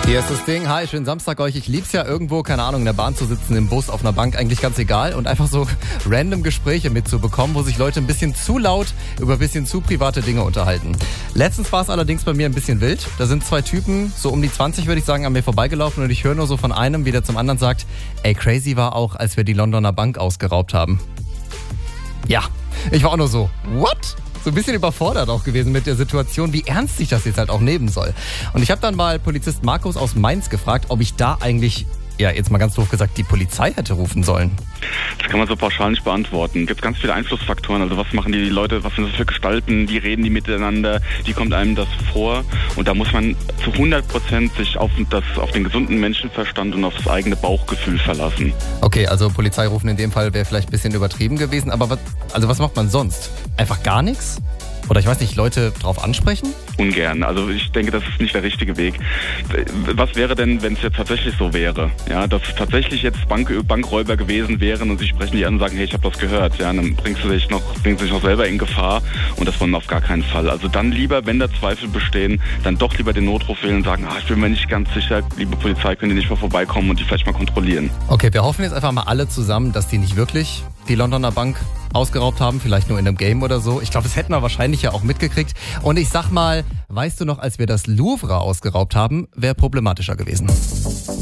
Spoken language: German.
Hier ist das Ding. Hi, schönen Samstag euch. Ich lieb's ja irgendwo, keine Ahnung, in der Bahn zu sitzen, im Bus, auf einer Bank, eigentlich ganz egal. Und einfach so random Gespräche mitzubekommen, wo sich Leute ein bisschen zu laut über ein bisschen zu private Dinge unterhalten. Letztens war es allerdings bei mir ein bisschen wild. Da sind zwei Typen, so um die 20 würde ich sagen, an mir vorbeigelaufen und ich höre nur so von einem, wie der zum anderen sagt, ey, crazy war auch, als wir die Londoner Bank ausgeraubt haben. Ja, ich war auch nur so, what? So ein bisschen überfordert auch gewesen mit der Situation, wie ernst sich das jetzt halt auch nehmen soll. Und ich habe dann mal Polizist Markus aus Mainz gefragt, ob ich da eigentlich, ja jetzt mal ganz doof gesagt, die Polizei hätte rufen sollen. Das kann man so pauschal nicht beantworten. Es gibt ganz viele Einflussfaktoren. Also was machen die Leute, was sind das für Gestalten, wie reden die miteinander, wie kommt einem das vor? Und da muss man zu 100% sich auf den gesunden Menschenverstand und auf das eigene Bauchgefühl verlassen. Okay, also Polizei rufen in dem Fall wäre vielleicht ein bisschen übertrieben gewesen, aber was macht man sonst? Einfach gar nichts? Oder ich weiß nicht, Leute drauf ansprechen? Ungern. Also ich denke, das ist nicht der richtige Weg. Was wäre denn, wenn es jetzt tatsächlich so wäre? Ja, dass es tatsächlich jetzt Bankräuber gewesen wären und sie sprechen die an und sagen, hey, ich habe das gehört. Ja, dann bringst du dich noch selber in Gefahr und das wollen wir auf gar keinen Fall. Also dann lieber, wenn da Zweifel bestehen, dann doch lieber den Notruf wählen und sagen, ich bin mir nicht ganz sicher, liebe Polizei, könnt ihr nicht mal vorbeikommen und die vielleicht mal kontrollieren. Okay, wir hoffen jetzt einfach mal alle zusammen, dass die nicht wirklich die Londoner Bank ausgeraubt haben, vielleicht nur in einem Game oder so. Ich glaube, das hätten wir wahrscheinlich ja auch mitgekriegt. Und ich sag mal, weißt du noch, als wir das Louvre ausgeraubt haben, wäre problematischer gewesen.